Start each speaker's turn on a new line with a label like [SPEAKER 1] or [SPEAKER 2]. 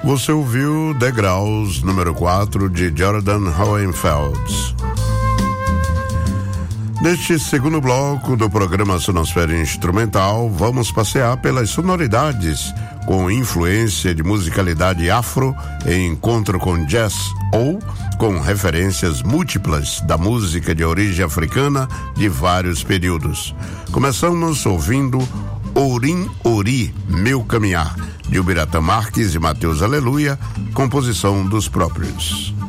[SPEAKER 1] Você ouviu Degraus, número 4, de Jordan Hohenfeld. Neste segundo bloco do programa Sonosfera Instrumental, vamos passear pelas sonoridades com influência de musicalidade afro em encontro com jazz ou com referências múltiplas da música de origem africana de vários períodos. Começamos ouvindo Orim Ori, Meu Caminhar, de Ubiratã Marques e Mateus Aleluia, composição dos próprios.